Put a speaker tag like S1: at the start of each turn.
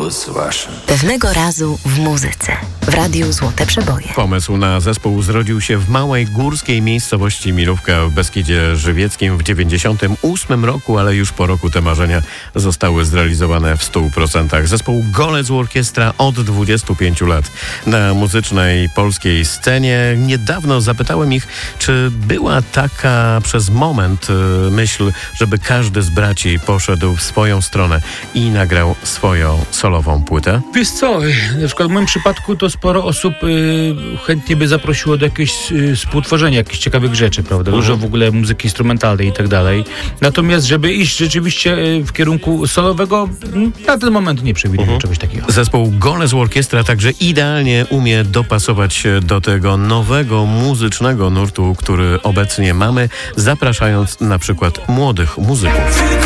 S1: głos wasz.
S2: Pewnego razu w muzyce. W Radiu Złote Przeboje.
S3: Pomysł na zespół zrodził się w małej górskiej miejscowości Milówka w Beskidzie Żywieckim w 1998 roku, ale już po roku te marzenia zostały zrealizowane w 100%. Zespół Golec Orkiestra od 25 lat na muzycznej polskiej scenie. Niedawno zapytałem ich, czy była taka przez moment myśl, żeby każdy z braci poszedł w swoją stronę i nagrał swoją solową płytę?
S4: Wiesz co, na przykład w moim przypadku to sporo osób chętnie by zaprosiło do jakiegoś współtworzenia jakichś ciekawych rzeczy, prawda? Dużo w ogóle muzyki instrumentalnej i tak dalej. Natomiast, żeby iść rzeczywiście w kierunku solowego, na ten moment nie przewiduję czegoś takiego.
S3: Zespół Golec Orkiestra także idealnie umie dopasować się do tego nowego muzycznego nurtu, który obecnie mamy, zapraszając na przykład młodych muzyków.